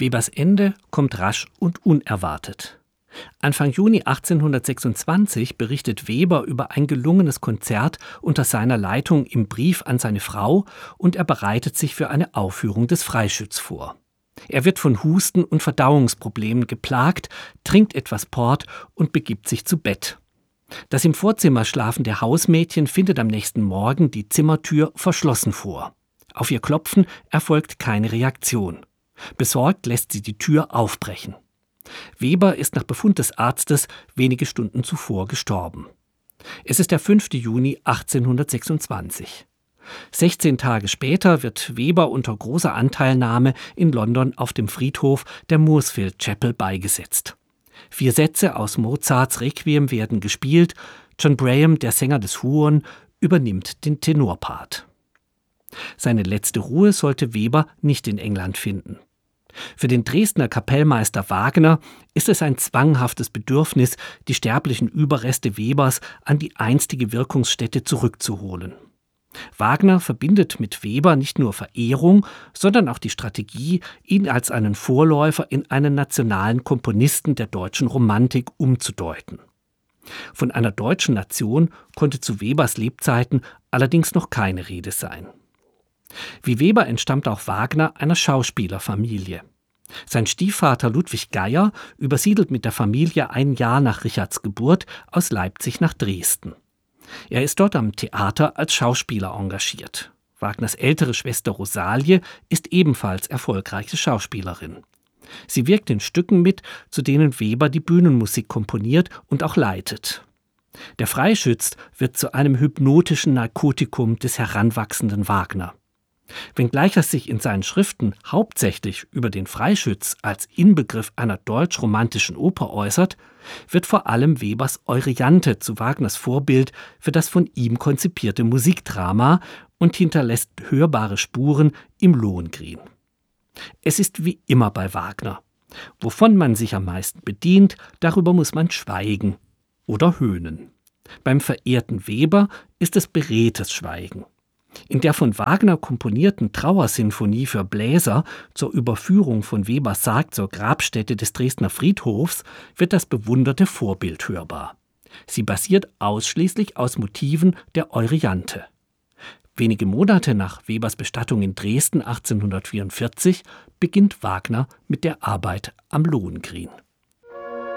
Webers Ende kommt rasch und unerwartet. Anfang Juni 1826 berichtet Weber über ein gelungenes Konzert unter seiner Leitung im Brief an seine Frau und er bereitet sich für eine Aufführung des Freischütz vor. Er wird von Husten und Verdauungsproblemen geplagt, trinkt etwas Port und begibt sich zu Bett. Das im Vorzimmer schlafende Hausmädchen findet am nächsten Morgen die Zimmertür verschlossen vor. Auf ihr Klopfen erfolgt keine Reaktion. Besorgt lässt sie die Tür aufbrechen. Weber ist nach Befund des Arztes wenige Stunden zuvor gestorben. Es ist der 5. Juni 1826. 16 Tage später wird Weber unter großer Anteilnahme in London auf dem Friedhof der Moorsfields Chapel beigesetzt. 4 Sätze aus Mozarts Requiem werden gespielt. John Braham, der Sänger des Huon, übernimmt den Tenorpart. Seine letzte Ruhe sollte Weber nicht in England finden. Für den Dresdner Kapellmeister Wagner ist es ein zwanghaftes Bedürfnis, die sterblichen Überreste Webers an die einstige Wirkungsstätte zurückzuholen. Wagner verbindet mit Weber nicht nur Verehrung, sondern auch die Strategie, ihn als einen Vorläufer in einen nationalen Komponisten der deutschen Romantik umzudeuten. Von einer deutschen Nation konnte zu Webers Lebzeiten allerdings noch keine Rede sein. Wie Weber entstammt auch Wagner einer Schauspielerfamilie. Sein Stiefvater Ludwig Geyer übersiedelt mit der Familie ein Jahr nach Richards Geburt aus Leipzig nach Dresden. Er ist dort am Theater als Schauspieler engagiert. Wagners ältere Schwester Rosalie ist ebenfalls erfolgreiche Schauspielerin. Sie wirkt in Stücken mit, zu denen Weber die Bühnenmusik komponiert und auch leitet. Der Freischütz wird zu einem hypnotischen Narkotikum des heranwachsenden Wagner. Wenngleich er sich in seinen Schriften hauptsächlich über den Freischütz als Inbegriff einer deutsch-romantischen Oper äußert, wird vor allem Webers Euryanthe zu Wagners Vorbild für das von ihm konzipierte Musikdrama und hinterlässt hörbare Spuren im Lohengrin. Es ist wie immer bei Wagner. Wovon man sich am meisten bedient, darüber muss man schweigen oder höhnen. Beim verehrten Weber ist es beredtes Schweigen. In der von Wagner komponierten Trauersinfonie für Bläser zur Überführung von Webers Sarg zur Grabstätte des Dresdner Friedhofs wird das bewunderte Vorbild hörbar. Sie basiert ausschließlich aus Motiven der Euryanthe. Wenige Monate nach Webers Bestattung in Dresden 1844 beginnt Wagner mit der Arbeit am Lohengrin.